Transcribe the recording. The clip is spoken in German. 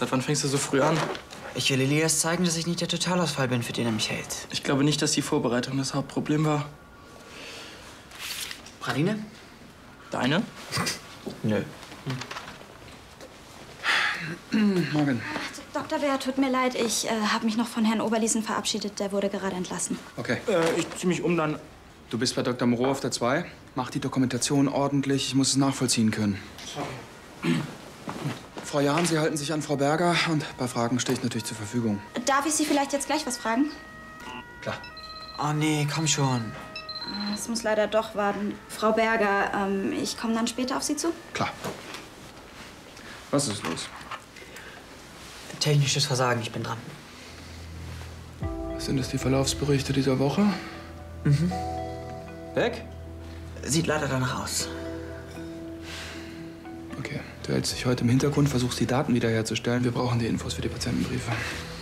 Seit wann fängst du so früh an? Ich will Elias zeigen, dass ich nicht der Totalausfall bin, für den er mich hält. Ich glaube nicht, dass die Vorbereitung das Hauptproblem war. Praline? Deine? Nö. Morgen. Dr. Wehr, tut mir leid, ich habe mich noch von Herrn Oberliesen verabschiedet. Der wurde gerade entlassen. Okay. Ich zieh mich um dann. Du bist bei Dr. Moreau auf der 2. Mach die Dokumentation ordentlich. Ich muss es nachvollziehen können. Sorry. Frau Jahn, Sie halten sich an Frau Berger und bei Fragen stehe ich natürlich zur Verfügung. Darf ich Sie vielleicht jetzt gleich was fragen? Klar. Oh nee, komm schon. Es muss leider doch warten. Frau Berger, ich komme dann später auf Sie zu? Klar. Was ist los? Technisches Versagen, ich bin dran. Sind das die Verlaufsberichte dieser Woche? Weg? Sieht leider danach aus. Okay. Du hältst dich heute im Hintergrund, versuchst die Daten wiederherzustellen. Wir brauchen die Infos für die Patientenbriefe.